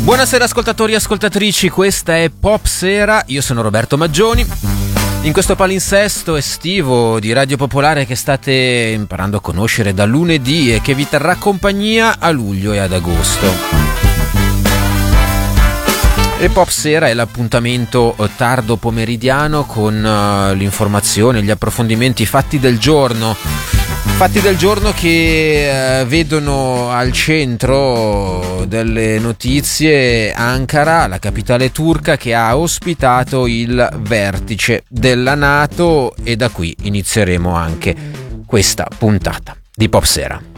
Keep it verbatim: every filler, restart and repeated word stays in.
Buonasera ascoltatori e ascoltatrici, questa è Pop Sera, io sono Roberto Maggioni. In questo palinsesto estivo di Radio Popolare che state imparando a conoscere da lunedì e che vi terrà compagnia a luglio e ad agosto. E Pop Sera è l'appuntamento tardo pomeridiano con uh, l'informazione, gli approfondimenti, i fatti del giorno. Fatti del giorno che uh, vedono al centro delle notizie Ankara, la capitale turca, che ha ospitato il vertice della NATO, e da qui inizieremo anche questa puntata di Pop Sera.